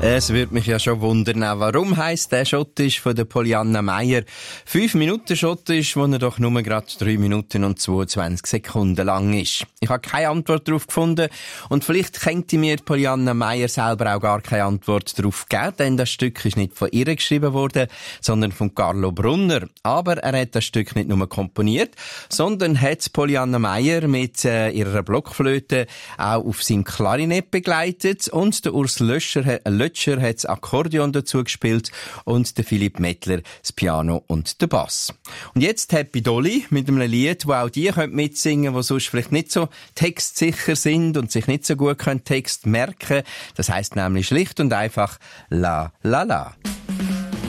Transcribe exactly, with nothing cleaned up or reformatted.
Es würde mich ja schon wundern, warum heisst der Schottisch von der Polianna Meyer fünf Minuten Schottisch, wo er doch nur gerade drei Minuten und zweiundzwanzig Sekunden lang ist. Ich habe keine Antwort darauf gefunden und vielleicht könnte mir Polianna Meyer selber auch gar keine Antwort darauf geben, denn das Stück ist nicht von ihr geschrieben worden, sondern von Carlo Brunner. Aber er hat das Stück nicht nur komponiert, sondern hat Polianna Meyer mit äh, ihrer Blockflöte auch auf seinem Klarinett begleitet und der Urs Löscher, Löscher hat das Akkordeon dazu gespielt und der Philipp Mettler das Piano und den Bass. Und jetzt Happy Dolly mit einem Lied, wo auch die mitsingen können, die sonst vielleicht nicht so textsicher sind und sich nicht so gut Text merken können. Das heisst nämlich schlicht und einfach La La La.